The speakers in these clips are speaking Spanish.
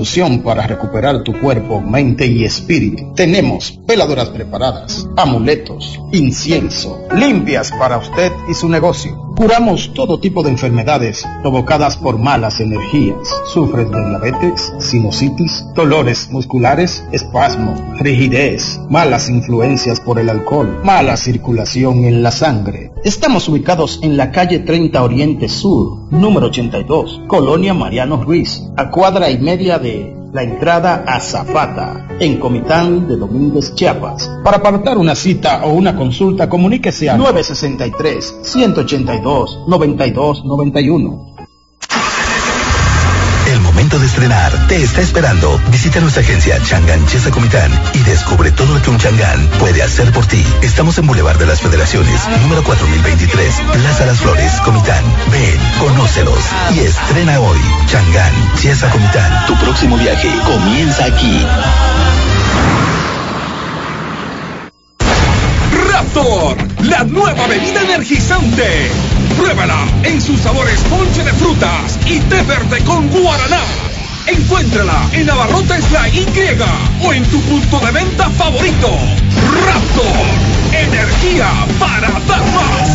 Para recuperar tu cuerpo, mente y espíritu. Tenemos veladoras preparadas, amuletos, incienso, limpias para usted y su negocio. Curamos todo tipo de enfermedades provocadas por malas energías. ¿Sufres de diabetes, sinusitis, dolores musculares, espasmo, rigidez, malas influencias por el alcohol, mala circulación en la sangre? Estamos ubicados en la calle 30 Oriente Sur, número 82, Colonia Mariano Ruiz, a cuadra y media de la entrada a Zapata, en Comitán de Domínguez, Chiapas. Para apartar una cita o una consulta, comuníquese a 963-182-9291. El momento de estrenar te está esperando. Visita nuestra agencia Changán Chiesa Comitán y descubre todo lo que un Changán puede hacer por ti. Estamos en Boulevard de las Federaciones, número 4023, Plaza Las Flores, Comitán. Ven, conócelos y estrena hoy. Changán Chiesa Comitán. Tu próximo viaje comienza aquí. Raptor, la nueva bebida energizante. Pruébala en sus sabores ponche de frutas y té verde con guaraná. Encuéntrala en Abarrotes La Y o en tu punto de venta favorito. Raptor, energía para dar más.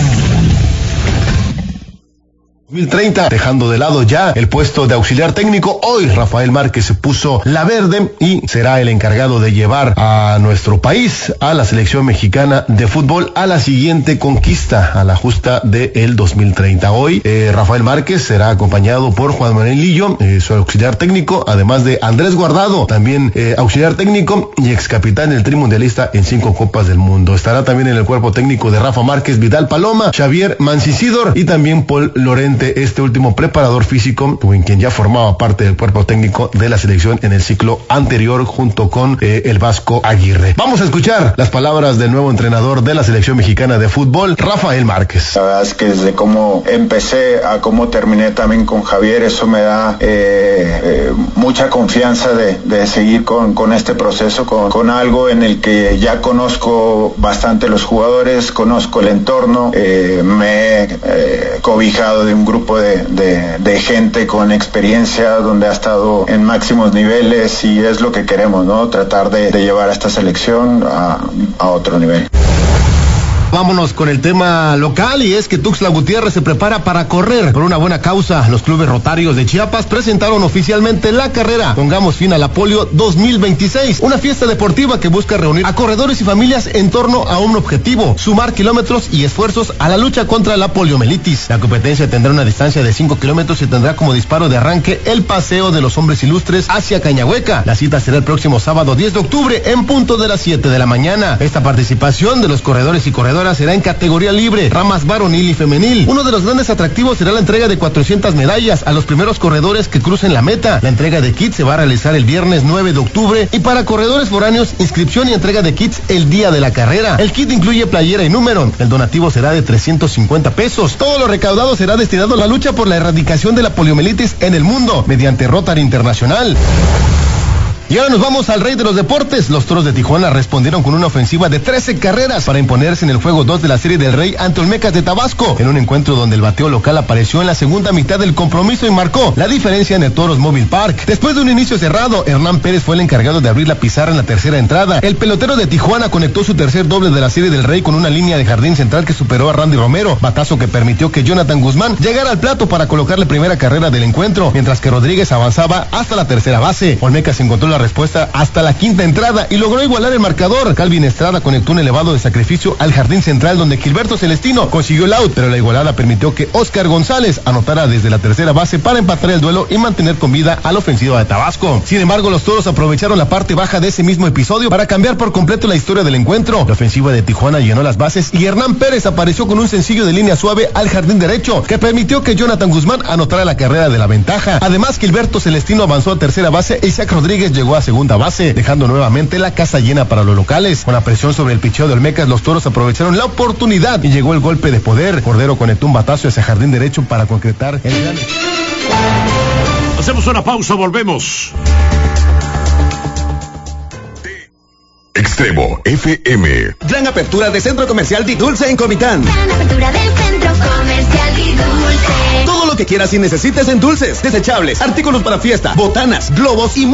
2030, dejando de lado ya el puesto de auxiliar técnico, hoy Rafael Márquez se puso la verde y será el encargado de llevar a nuestro país, a la selección mexicana de fútbol, a la siguiente conquista, a la justa del 2030. Hoy Rafael Márquez será acompañado por Juan Manuel Lillo, su auxiliar técnico, además de Andrés Guardado, también auxiliar técnico y ex capitán del trimundialista en 5 Copas del Mundo. Estará también en el cuerpo técnico de Rafa Márquez Vidal Paloma, Xavier Mancisidor y también Paul Lorente, este último preparador físico, en quien ya formaba parte del cuerpo técnico de la selección en el ciclo anterior junto con el Vasco Aguirre. Vamos a escuchar las palabras del nuevo entrenador de la selección mexicana de fútbol, Rafael Márquez. La verdad es que desde cómo empecé a cómo terminé también con Javier, eso me da mucha confianza de seguir con este proceso, con algo en el que ya conozco bastante los jugadores, conozco el entorno, me he cobijado de un grupo de gente con experiencia donde ha estado en máximos niveles y es lo que queremos, ¿no? Tratar de llevar a esta selección a otro nivel. Vámonos con el tema local, y es que Tuxtla Gutiérrez se prepara para correr por una buena causa. Los clubes rotarios de Chiapas presentaron oficialmente la carrera Pongamos Fin a la Polio 2026, una fiesta deportiva que busca reunir a corredores y familias en torno a un objetivo: sumar kilómetros y esfuerzos a la lucha contra la poliomielitis. La competencia tendrá una distancia de 5 kilómetros y tendrá como disparo de arranque el paseo de los hombres ilustres hacia Cañahueca. La cita será el próximo sábado 10 de octubre en punto de las 7 de la mañana. Esta participación de los corredores y corredoras será en categoría libre, ramas varonil y femenil. Uno de los grandes atractivos será la entrega de 400 medallas a los primeros corredores que crucen la meta. La entrega de kits se va a realizar el viernes 9 de octubre y para corredores foráneos, inscripción y entrega de kits el día de la carrera. El kit incluye playera y número. El donativo será de 350 pesos. Todo lo recaudado será destinado a la lucha por la erradicación de la poliomielitis en el mundo mediante Rotary Internacional. Y ahora nos vamos al rey de los deportes. Los Toros de Tijuana respondieron con una ofensiva de 13 carreras para imponerse en el juego 2 de la Serie del Rey ante Olmecas de Tabasco, en un encuentro donde el bateo local apareció en la segunda mitad del compromiso y marcó la diferencia en el Toros Mobile Park. Después de un inicio cerrado, Hernán Pérez fue el encargado de abrir la pizarra en la tercera entrada. El pelotero de Tijuana conectó su tercer doble de la Serie del Rey con una línea de jardín central que superó a Randy Romero, batazo que permitió que Jonathan Guzmán llegara al plato para colocar la primera carrera del encuentro, mientras que Rodríguez avanzaba hasta la tercera base. Olmecas encontró la respuesta hasta la quinta entrada y logró igualar el marcador. Calvin Estrada conectó un elevado de sacrificio al jardín central donde Gilberto Celestino consiguió el out, pero la igualada permitió que Oscar González anotara desde la tercera base para empatar el duelo y mantener con vida a la ofensiva de Tabasco. Sin embargo, los Toros aprovecharon la parte baja de ese mismo episodio para cambiar por completo la historia del encuentro. La ofensiva de Tijuana llenó las bases y Hernán Pérez apareció con un sencillo de línea suave al jardín derecho que permitió que Jonathan Guzmán anotara la carrera de la ventaja. Además, Gilberto Celestino avanzó a tercera base e Isaac Rodríguez llegó a segunda base, dejando nuevamente la casa llena para los locales. Con la presión sobre el picheo de Olmecas, los Toros aprovecharon la oportunidad y llegó el golpe de poder. Cordero conectó un batazo hacia jardín derecho para concretar el gran... Hacemos una pausa, volvemos. Extremo FM. Gran apertura de Centro Comercial Di Dulce en Comitán. Gran apertura del Centro Comercial Di Dulce. Todo lo que quieras y necesites en dulces, desechables, artículos para fiesta, botanas, globos y